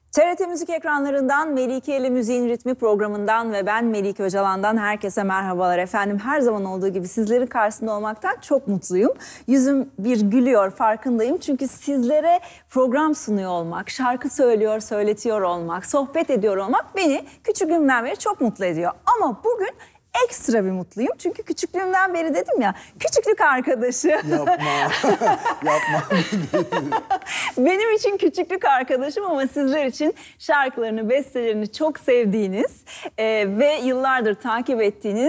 TRT Müzik ekranlarından Melike ile Müziğin Ritmi programından ve ben Melike Öcalan'dan herkese merhabalar efendim. Her zaman olduğu gibi sizlerin karşısında olmaktan çok mutluyum. Yüzüm bir gülüyor, farkındayım. Çünkü sizlere program sunuyor olmak, şarkı söylüyor, söyletiyor olmak, sohbet ediyor olmak beni küçüklüğümden beri çok mutlu ediyor. Ama bugün ekstra bir mutluyum. Çünkü küçüklüğümden beri dedim ya, küçüklük arkadaşı. Yapma. Yapma. Benim için küçüklük arkadaşım ama sizler için şarkılarını, bestelerini çok sevdiğiniz ve yıllardır takip ettiğiniz